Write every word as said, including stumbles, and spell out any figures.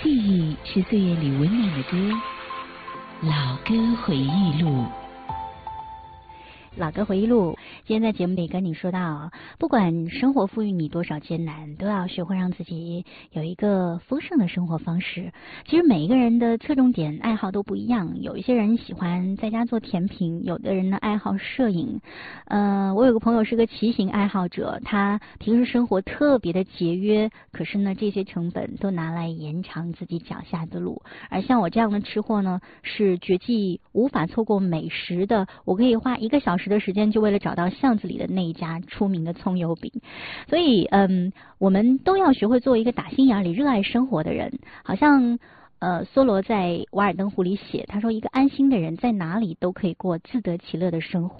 记忆是岁月里温暖的歌，老歌回忆录。 老歌回忆录，今天在节目里跟你说到，不管生活赋予你多少艰难，都要学会让自己有一个丰盛的生活方式。其实每一个人的侧重点爱好都不一样，有一些人喜欢在家做甜品，有的人呢爱好摄影。呃，我有个朋友是个骑行爱好者，他平时生活特别的节约，可是呢这些成本都拿来延长自己脚下的路。而像我这样的吃货呢，是绝技无法错过美食的，我可以花一个小时的时间就为了找到巷子里的那一家出名的葱油饼。所以嗯，我们都要学会做一个打心眼里热爱生活的人。好像呃，梭罗在《瓦尔登湖》里写，他说一个安心的人在哪里都可以过自得其乐的生活。